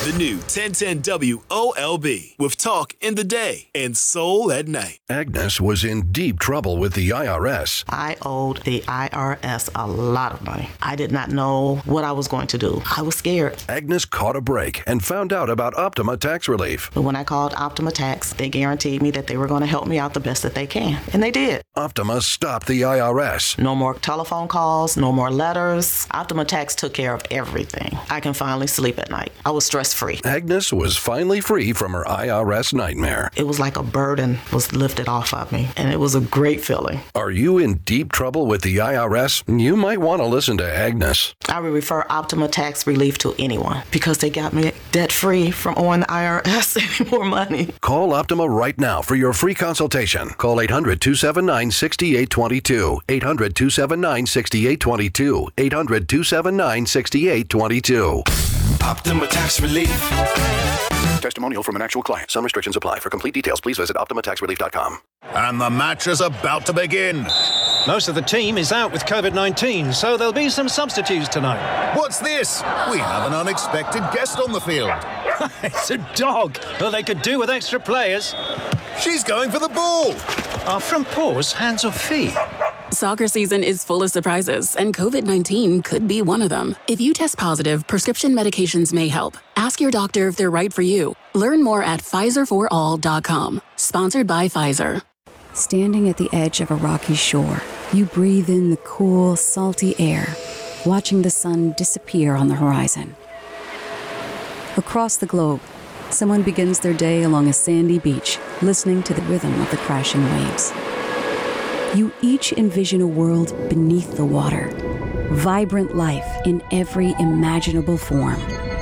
The new 1010 WOLB with talk in the day and soul at night. Agnes was in deep trouble with the IRS. I owed the IRS a lot of money. I did not know what I was going to do. I was scared. Agnes caught a break and found out about Optima Tax Relief. But when I called Optima Tax, they guaranteed me that they were going to help me out the best that they can. And they did. Optima stopped the IRS. No more telephone calls, no more letters. Optima Tax took care of everything. I can finally sleep at night. I was stress-free. Agnes was finally free from her IRS nightmare. It was like a burden was lifted off of me, and it was a great feeling. Are you in deep trouble with the IRS? You might want to listen to Agnes. I would refer Optima Tax Relief to anyone because they got me debt-free from owing the IRS any more money. Call Optima right now for your free consultation. Call 800-279-6822. 800-279-6822. 800-279-6822. Optima Tax Relief. Testimonial from an actual client. Some restrictions apply. For complete details, please visit OptimaTaxRelief.com. And the match is about to begin. Most of the team is out with COVID-19, so there'll be some substitutes tonight. What's this? We have an unexpected guest on the field. It's a dog. Well, they could do with extra players. She's going for the ball. Are front paws hands or feet? Soccer season is full of surprises, and COVID-19 could be one of them. If you test positive, prescription medications may help. Ask your doctor if they're right for you. Learn more at PfizerForAll.com. Sponsored by Pfizer. Standing at the edge of a rocky shore, you breathe in the cool, salty air, watching the sun disappear on the horizon. Across the globe, someone begins their day along a sandy beach, listening to the rhythm of the crashing waves. You each envision a world beneath the water, vibrant life in every imaginable form.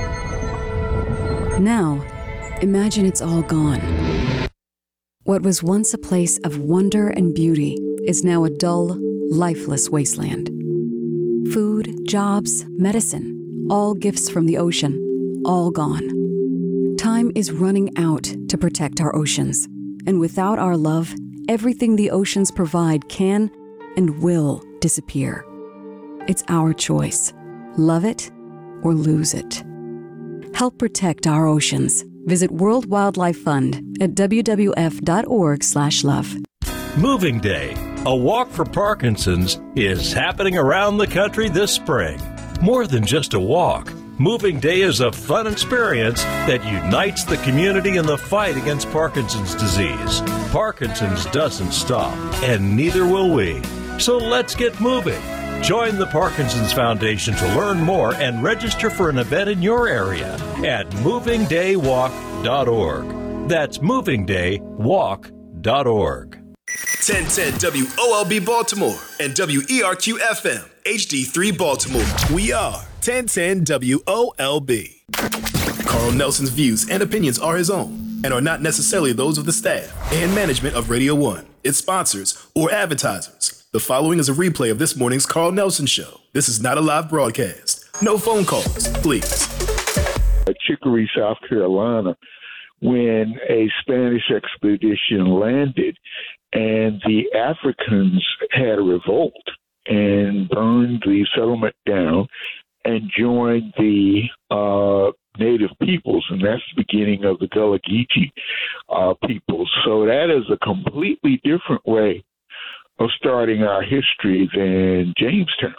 Now, imagine it's all gone. What was once a place of wonder and beauty is now a dull, lifeless wasteland. Food, jobs, medicine, all gifts from the ocean, all gone. Time is running out to protect our oceans, and without our love, everything the oceans provide can and will disappear. It's our choice. Love it or lose it. Help protect our oceans. Visit World Wildlife Fund at wwf.org/love. Moving Day, a walk for Parkinson's, is happening around the country this spring. More than just a walk, Moving Day is a fun experience that unites the community in the fight against Parkinson's disease. Parkinson's doesn't stop, and neither will we. So let's get moving. Join the Parkinson's Foundation to learn more and register for an event in your area at movingdaywalk.org. That's movingdaywalk.org. 1010 WOLB Baltimore and WERQ FM HD3 Baltimore. We are 1010 WOLB. Carl Nelson's views and opinions are his own and are not necessarily those of the staff and management of Radio 1, its sponsors, or advertisers. The following is a replay of this morning's Carl Nelson Show. This is not a live broadcast. No phone calls, please. Chicory, South Carolina, when a Spanish expedition landed and the Africans had a revolt and burned the settlement down and joined the native peoples, and that's the beginning of the Gullah Geechee peoples. So that is a completely different way of starting our history than Jamestown.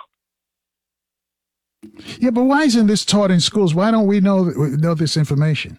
Yeah, but why isn't this taught in schools? Why don't we know this information?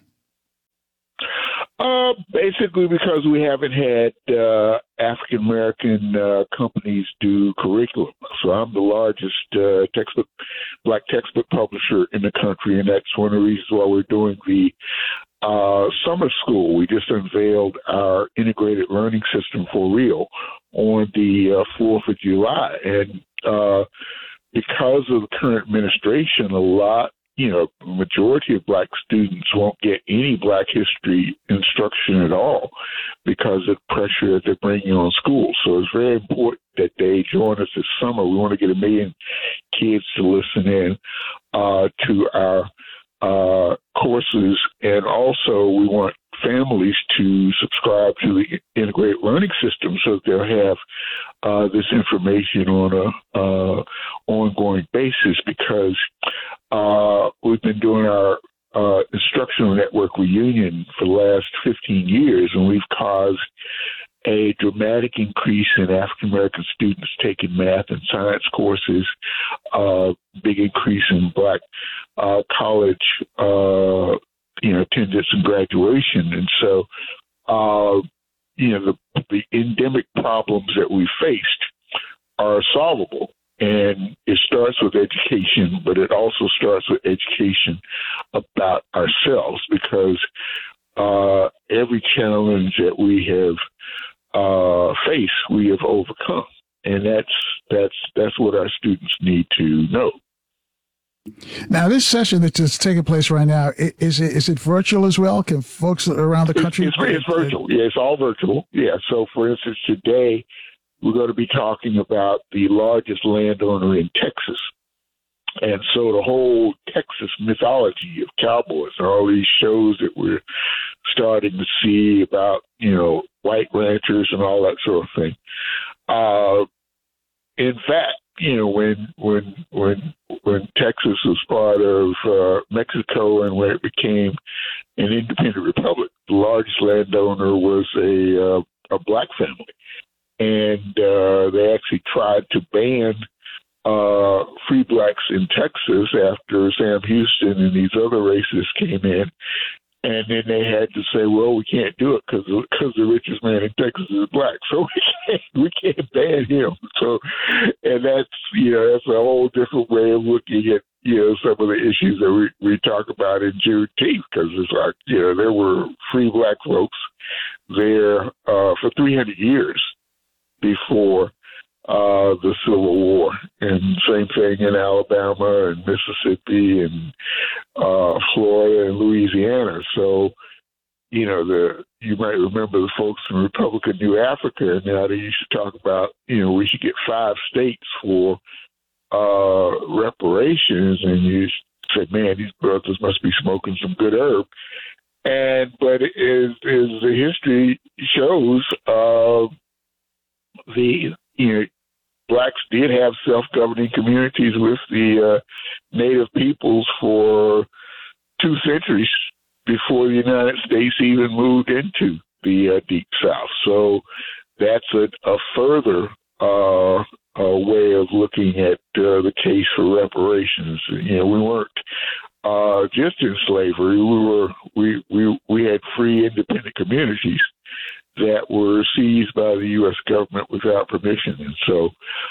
Basically because we haven't had African-American companies do curriculum. So I'm the largest black textbook publisher in the country, and that's one of the reasons why we're doing the summer school. We just unveiled our integrated learning system for real on the 4th of July. And because of the current administration, majority of black students won't get any black history instruction at all because of the pressure that they're bringing on schools. So it's very important that they join us this summer. We want to get 1 million kids to listen in to our courses, and also we want families to subscribe to the integrated learning system so that they'll have this information on a ongoing basis, because we've been doing our instructional network reunion for the last 15 years, and we've caused a dramatic increase in African American students taking math and science courses, big increase in Black college, attendance and graduation. And so, the endemic problems that we faced are solvable. And it starts with education, but it also starts with education about ourselves, because every challenge that we have faced, we have overcome. And that's what our students need to know. Now, this session that's just taking place right now, is it virtual as well? Can folks around the country? It's virtual. Yeah, it's all virtual. Yeah. So, for instance, today we're going to be talking about the largest landowner in Texas. And so the whole Texas mythology of cowboys and all these shows that we're starting to see about, white ranchers and all that sort of thing. In fact, when Texas was part of Mexico and when it became an independent republic, the largest landowner was a Black family. And they actually tried to ban free Blacks in Texas after Sam Houston and these other racists came in. And then they had to say, well, we can't do it because the richest man in Texas is Black, so we can't ban him. So, and that's a whole different way of looking at some of the issues that we talk about in Juneteenth, because it's like there were free Black folks there for 300 years before the Civil War, and same thing in Alabama and Mississippi and Florida and Louisiana. So, you might remember the folks from Republic of New Africa, and now they used to talk about, we should get 5 states for reparations, and you say, man, these brothers must be smoking some good herb. But as the history shows, Blacks did have self-governing communities with the native peoples for 2 centuries before the United States even moved into the Deep South. So that's a further way of looking at the case for reparations. We weren't just in slavery. We had free, independent communities that were seized by the U.S. government without permission. And so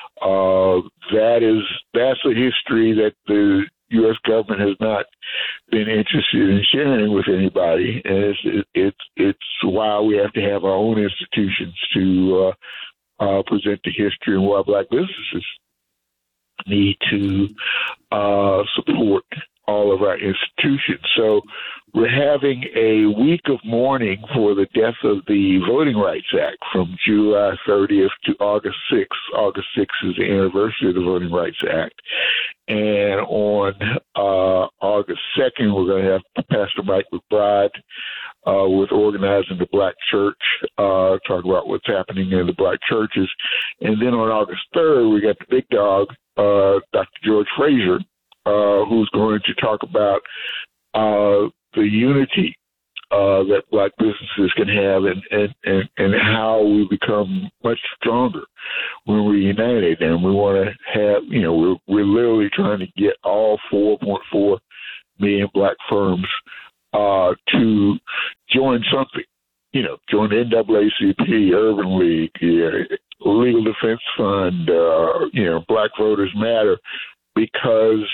that's a history that the U.S. government has not been interested in sharing with anybody. And it's why we have to have our own institutions to present the history, and why Black businesses need to support all of our institutions. So we're having a week of mourning for the death of the Voting Rights Act from July 30th to August 6th. August 6th is the anniversary of the Voting Rights Act. And on August 2nd, we're going to have Pastor Mike McBride with Organizing the Black Church, talk about what's happening in the Black churches. And then on August 3rd, we got the big dog, Dr. George Fraser, who's going to talk about the unity that Black businesses can have, and how we become much stronger when we're united. And we want to have, we're literally trying to get all 4.4 million Black firms to join something. Join the NAACP, Urban League, Legal Defense Fund, Black Voters Matter, because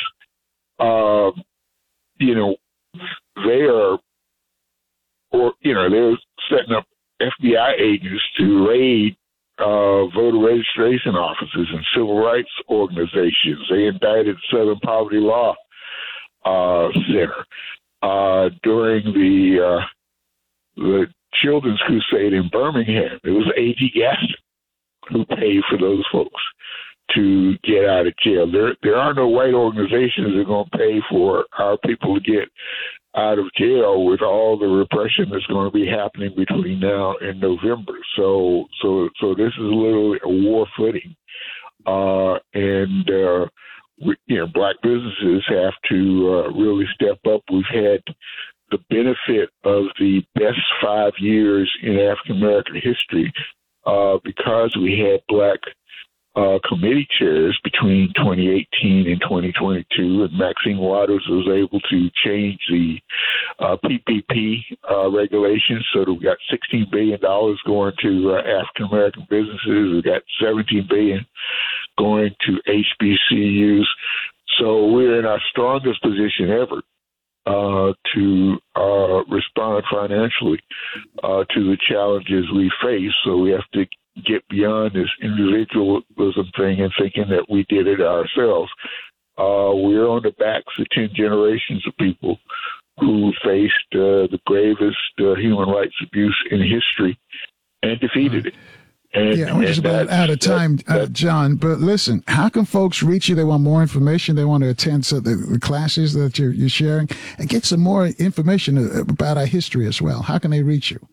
they're setting up FBI agents to raid voter registration offices and civil rights organizations. They indicted Southern Poverty Law Center during the Children's Crusade in Birmingham. It was A.G. Gaston who paid for those folks to get out of jail. There are no white organizations that are going to pay for our people to get out of jail with all the repression that's going to be happening between now and November. So this is literally a war footing. And black businesses have to really step up. We've had the benefit of the best 5 years in African American history because we had black committee chairs between 2018 and 2022, and Maxine Waters was able to change the PPP regulations so that we got $16 billion going to African American businesses. We got $17 billion going to HBCUs. So we're in our strongest position ever to respond financially to the challenges we face. So we have to get beyond this individualism thing and thinking that we did it ourselves. We're on the backs of 10 generations of people who faced the gravest human rights abuse in history and defeated it. We're just about out of time, John. But listen, how can folks reach you? They want more information. They want to attend the classes that you're sharing and get some more information about our history as well. How can they reach you?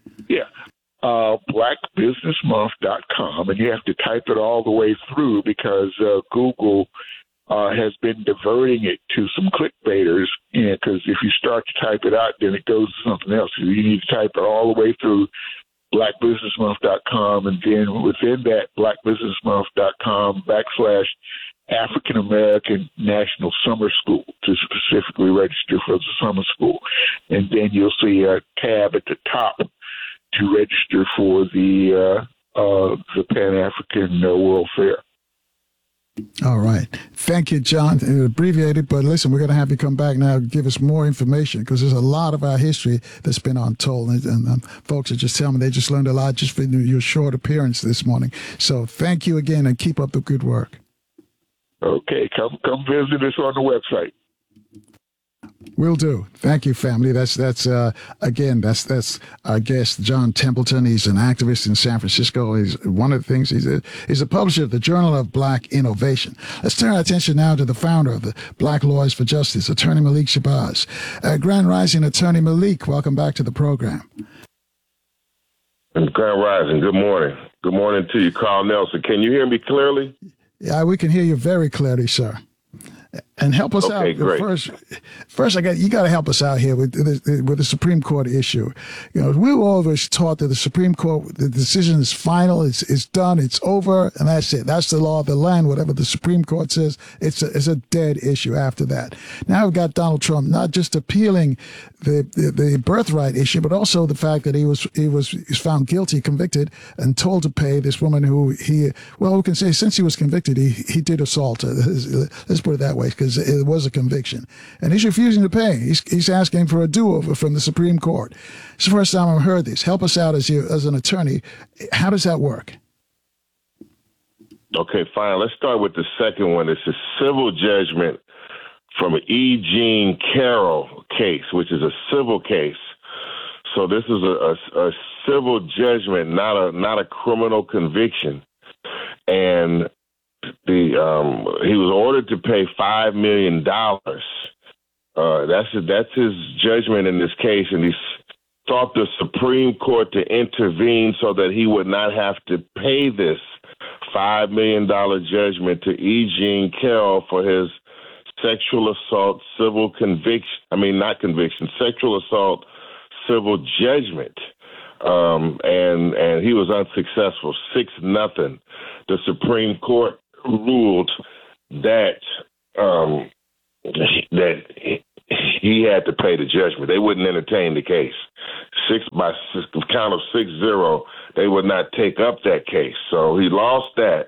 blackbusinessmonth.com, and you have to type it all the way through because Google has been diverting it to some clickbaiters, because if you start to type it out, then it goes to something else. So you need to type it all the way through blackbusinessmonth.com, and then within that, blackbusinessmonth.com /African American National Summer School to specifically register for the summer school. And then you'll see a tab at the top to register for the Pan-African World Fair. All right. Thank you, John. Abbreviated, but listen, we're going to have you come back now and give us more information because there's a lot of our history that's been untold. And folks are just telling me they just learned a lot just for your short appearance this morning. So thank you again and keep up the good work. Okay. Come visit us on the website. Will do. Thank you, family. That's our guest, John Templeton. He's an activist in San Francisco. He's one of the things he's a publisher of the Journal of Black Innovation. Let's turn our attention now to the founder of the Black Lawyers for Justice, Attorney Malik Shabazz. Grand Rising, Attorney Malik. Welcome back to the program. Grand Rising. Good morning. Good morning to you, Carl Nelson. Can you hear me clearly? Yeah, we can hear you very clearly, sir. And help us out. Great. First, you got to help us out here with the Supreme Court issue. We were always taught that the Supreme Court, the decision is final, it's done, it's over, and that's it. That's the law of the land. Whatever the Supreme Court says, it's a dead issue after that. Now we've got Donald Trump not just appealing the birthright issue, but also the fact that he was found guilty, convicted, and told to pay this woman who we can say since he was convicted, he did assault her. Let's put it that way, because it was a conviction. And he's refusing to pay. He's asking for a do-over from the Supreme Court. It's the first time I've heard this. Help us out as an attorney. How does that work? Okay, fine. Let's start with the second one. It's a civil judgment from an E. Jean Carroll case, which is a civil case. So this is a civil judgment, not a criminal conviction. And he was ordered to pay $5 million. That's his judgment in this case, and he sought the Supreme Court to intervene so that he would not have to pay this $5 million judgment to E. Jean Carroll for his sexual assault sexual assault civil judgment. And he was unsuccessful, 6-0. The Supreme Court ruled that he had to pay the judgment. They wouldn't entertain the case. Count of 6-0, they would not take up that case. So he lost that.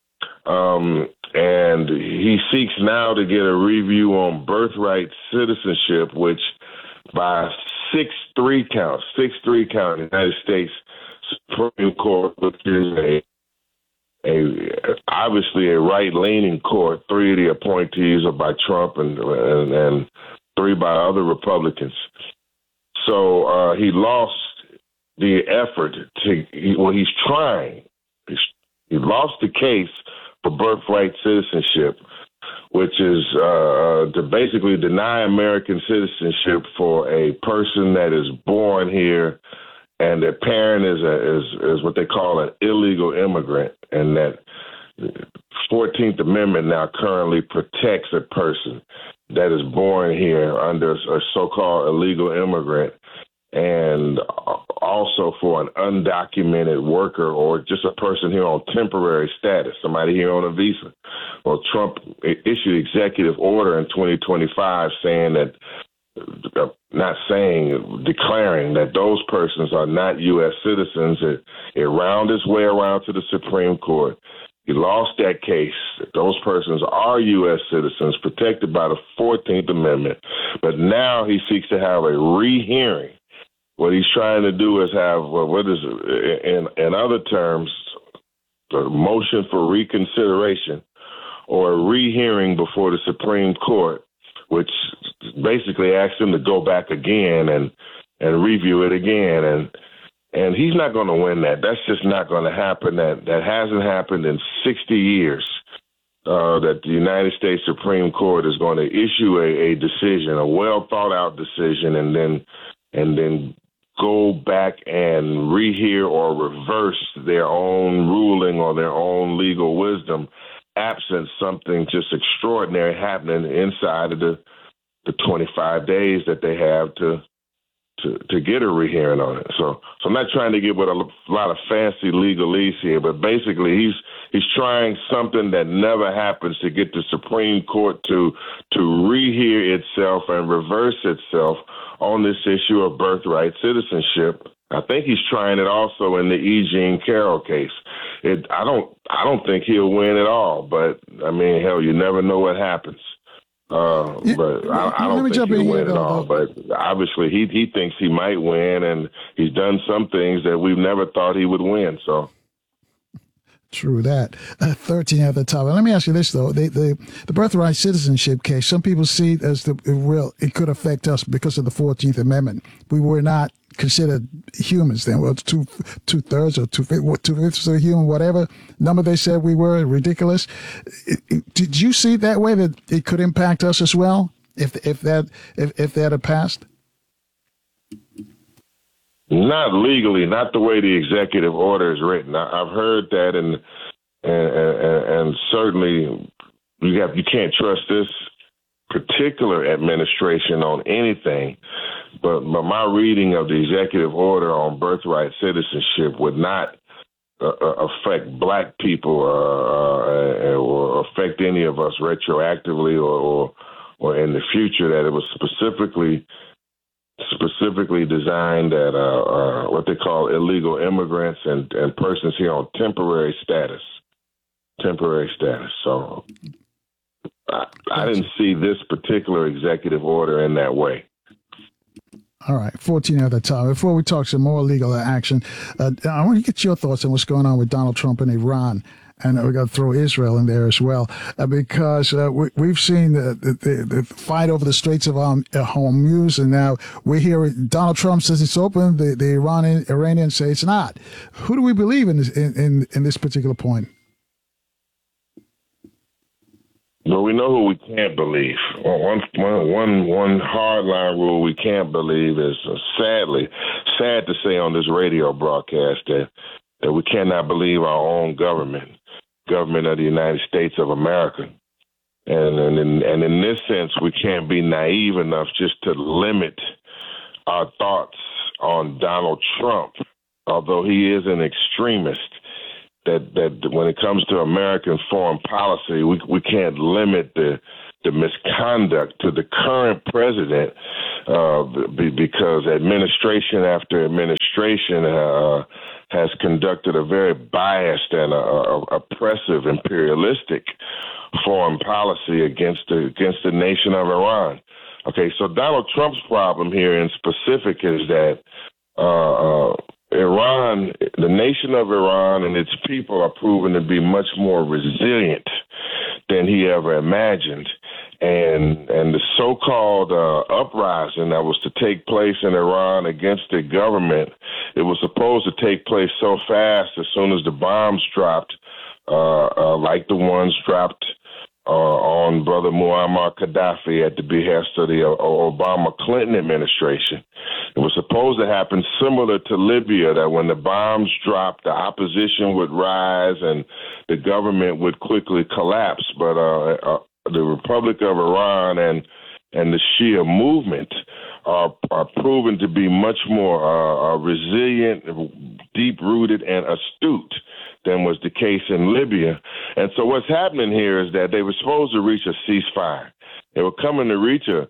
And he seeks now to get a review on birthright citizenship, which by 6-3 count, the United States Supreme Court, which is obviously a right-leaning court. 3 of the appointees are by Trump and 3 by other Republicans. So he lost the effort he's trying. He lost the case for birthright citizenship, which is to basically deny American citizenship for a person that is born here and their parent is what they call an illegal immigrant, and that 14th Amendment now currently protects a person that is born here under a so-called illegal immigrant, and also for an undocumented worker or just a person here on temporary status, somebody here on a visa. Well, Trump issued executive order in 2025 saying that, declaring that those persons are not U.S. citizens. It wound its way around to the Supreme Court. He lost that case. Those persons are U.S. citizens protected by the 14th Amendment. But now he seeks to have a rehearing. What he's trying to do is have, in other terms, a motion for reconsideration or a rehearing before the Supreme Court, which basically asks him to go back again and review it again. And he's not going to win that. That's just not going to happen. That hasn't happened in 60 years, that the United States Supreme Court is going to issue a decision, a well-thought-out decision, and then go back and rehear or reverse their own ruling or their own legal wisdom, absent something just extraordinary happening inside of the 25 days that they have to get a rehearing on it. So I'm not trying to get with a lot of fancy legalese here, but basically he's trying something that never happens to get the Supreme Court to rehear itself and reverse itself on this issue of birthright citizenship. I think he's trying it also in the E. Jean Carroll case. I don't think he'll win at all, but I mean, hell, you never know what happens. But I don't think he'll win at all. But obviously, he thinks he might win, and he's done some things that we've never thought he would win. So. True that. 13 at the top. Let me ask you this, though. The birthright citizenship case, some people see it as it could affect us because of the 14th Amendment. We were not considered humans then. Well, two-thirds or two-fifths of a human, whatever number they said we were, ridiculous. Did you see it that way, that it could impact us as well if that had passed? Not legally, not the way the executive order is written. I've heard that, and certainly you can't trust this particular administration on anything. But my reading of the executive order on birthright citizenship would not affect black people or affect any of us retroactively or in the future. That it was specifically designed at what they call illegal immigrants and persons here on temporary status. So I didn't see this particular executive order in that way. All right, 14 at the top. Before we talk some more legal action, I want to get your thoughts on what's going on with Donald Trump and Iran. And we got to throw Israel in there as well, because we've seen the fight over the Straits of Hormuz, and now we're hearing Donald Trump says it's open. The Iranians say it's not. Who do we believe in this particular point? Well, we know who we can't believe. One hardline rule we can't believe is sad to say on this radio broadcast that we cannot believe our own government of the United States of America. And in this sense, we can't be naive enough just to limit our thoughts on Donald Trump, although he is an extremist. That when it comes to American foreign policy, we can't limit the misconduct to the current president because administration after administration has conducted a very biased and oppressive, imperialistic foreign policy against the nation of Iran. Okay, so Donald Trump's problem here in specific is that Iran, the nation of Iran and its people are proven to be much more resilient than he ever imagined. And the so-called uprising that was to take place in Iran against the government, it was supposed to take place so fast as soon as the bombs dropped, like the ones dropped on Brother Muammar Gaddafi at the behest of the Obama-Clinton administration. It was supposed to happen similar to Libya, that when the bombs dropped, the opposition would rise and the government would quickly collapse. But the Republic of Iran and the Shia movement are proven to be much more resilient, deep-rooted, and astute than was the case in Libya. And so what's happening here is that they were supposed to reach a ceasefire. They were coming to reach a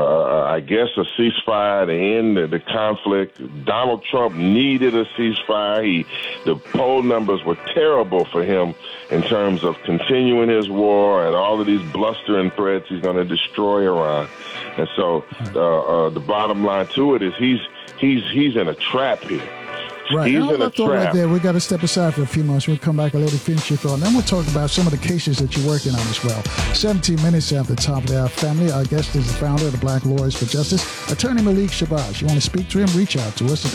ceasefire to end the conflict. Donald Trump needed a ceasefire. The poll numbers were terrible for him in terms of continuing his war and all of these blustering threats. He's going to destroy Iran. And so the bottom line to it is he's in a trap here. Right. He's in a trap. Right there. We got to step aside for a few moments. We'll come back later, finish your thought. And then we'll talk about some of the cases that you're working on as well. 17 minutes after the top of the hour. Family, our guest is the founder of the Black Lawyers for Justice, Attorney Malik Shabazz. You want to speak to him? Reach out to us at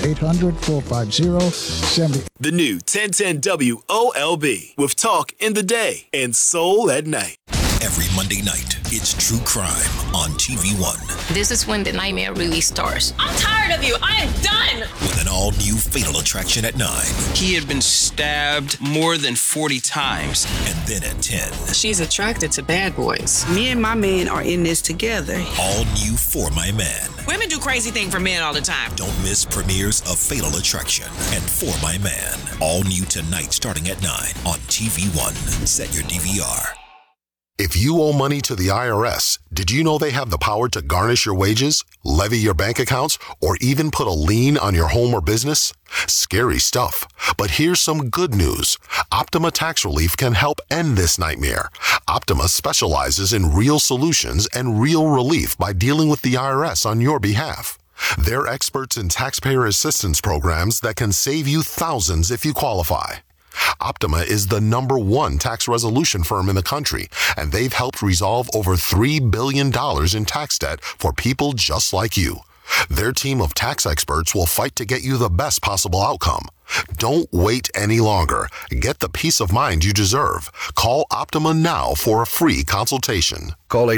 800-450-70. The new 1010 WOLB with talk in the day and soul at night. Every Monday night, it's True Crime on TV One. This is when the nightmare really starts. I'm tired of you. I am done. With an all-new Fatal Attraction at 9. He had been stabbed more than 40 times. And then at 10. She's attracted to bad boys. Me and my man are in this together. All new For My Man. Women do crazy things for men all the time. Don't miss premieres of Fatal Attraction and For My Man. All new tonight starting at 9 on TV One. Set your DVR. If you owe money to the IRS, did you know they have the power to garnish your wages, levy your bank accounts, or even put a lien on your home or business? Scary stuff. But here's some good news. Optima Tax Relief can help end this nightmare. Optima specializes in real solutions and real relief by dealing with the IRS on your behalf. They're experts in taxpayer assistance programs that can save you thousands if you qualify. Optima is the #1 tax resolution firm in the country, and they've helped resolve over $3 billion in tax debt for people just like you. Their team of tax experts will fight to get you the best possible outcome. Don't wait any longer. Get the peace of mind you deserve. Call Optima now for a free consultation. Call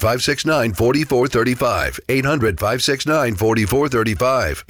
800-569-4435. 800-569-4435.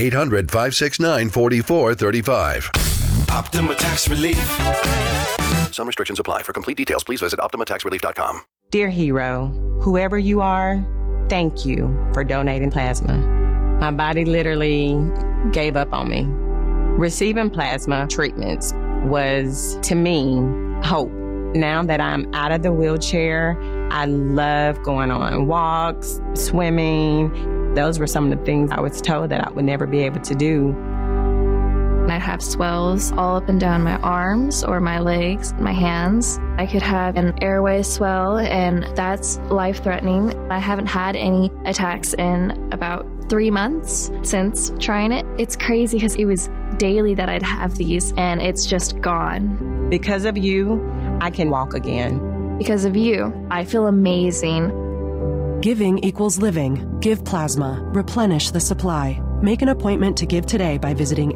800-569-4435. Optima Tax Relief. Some restrictions apply. For complete details, please visit OptimaTaxRelief.com. Dear hero, whoever you are, thank you for donating plasma. My body literally gave up on me. Receiving plasma treatments was, to me, hope. Now that I'm out of the wheelchair, I love going on walks, swimming. Those were some of the things I was told that I would never be able to do. I'd have swells all up and down my arms or my legs, my hands. I could have an airway swell, and that's life-threatening. I haven't had any attacks in about 3 months since trying it. It's crazy because it was daily that I'd have these, and it's just gone. Because of you, I can walk again. Because of you, I feel amazing. Giving equals living. Give plasma. Replenish the supply. Make an appointment to give today by visiting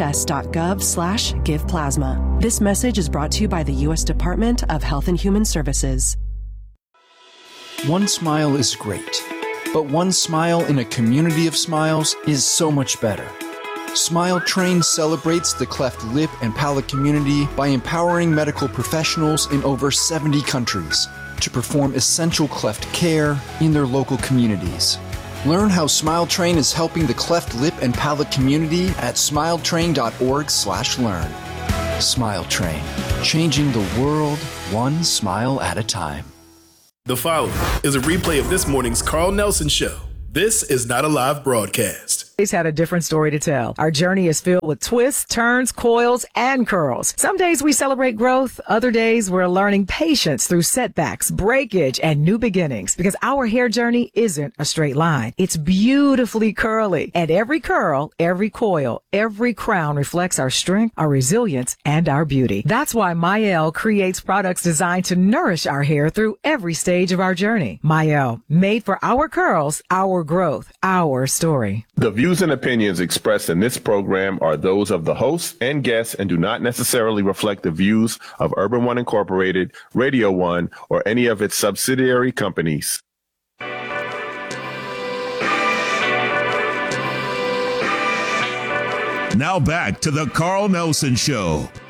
hhs.gov/giveplasma. This message is brought to you by the U.S. Department of Health and Human Services. One smile is great, but one smile in a community of smiles is so much better. Smile Train celebrates the cleft lip and palate community by empowering medical professionals in over 70 countries to perform essential cleft care in their local communities. Learn how Smile Train is helping the cleft lip and palate community at smiletrain.org/learn. Smile Train, changing the world one smile at a time. The following is a replay of this morning's Carl Nelson Show. This is not a live broadcast. He's had a different story to tell. Our journey is filled with twists, turns, coils, and curls. Some days we celebrate growth. Other days we're learning patience through setbacks, breakage, and new beginnings. Because our hair journey isn't a straight line. It's beautifully curly. And every curl, every coil, every crown reflects our strength, our resilience, and our beauty. That's why Mielle creates products designed to nourish our hair through every stage of our journey. Mielle, made for our curls, our growth, our story. The views and opinions expressed in this program are those of the hosts and guests and do not necessarily reflect the views of Urban One Incorporated, Radio One, or any of its subsidiary companies. Now back to the Carl Nelson Show.